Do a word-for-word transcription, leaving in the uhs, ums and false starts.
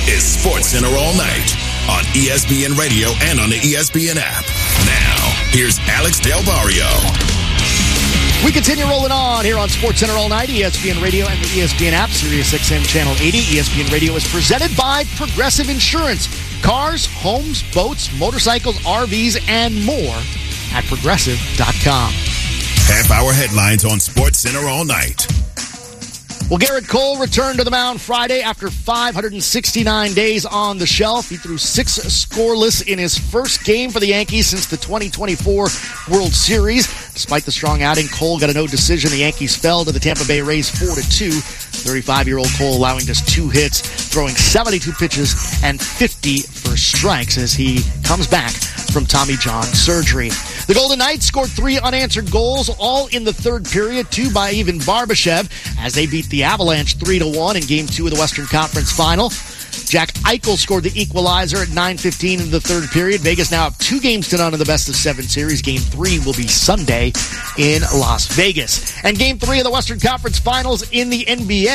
is SportsCenter All Night on E S P N Radio and on the E S P N app. Now, here's Alex Del Barrio. We continue rolling on here on SportsCenter All Night, E S P N Radio and the E S P N app, Sirius X M Channel eighty. E S P N Radio is presented by Progressive Insurance. Cars, homes, boats, motorcycles, R Vs, and more at progressive dot com. Half-hour headlines on SportsCenter All Night. Well, Garrett Cole returned to the mound Friday after five hundred sixty-nine days on the shelf. He threw six scoreless in his first game for the Yankees since the twenty twenty-four World Series. Despite the strong outing, Cole got a no decision. The Yankees fell to the Tampa Bay Rays four to two. thirty-five-year-old Cole allowing just two hits, throwing seventy-two pitches and fifty for strikes as he comes back from Tommy John surgery. The Golden Knights scored three unanswered goals, all in the third period, two by Ivan Barbashev, as they beat the Avalanche three to one in Game two of the Western Conference Final. Jack Eichel scored the equalizer at nine fifteen in the third period. Vegas now up two games to none in the best of seven series. Game three will be Sunday in Las Vegas. And Game three of the Western Conference Finals in the N B A.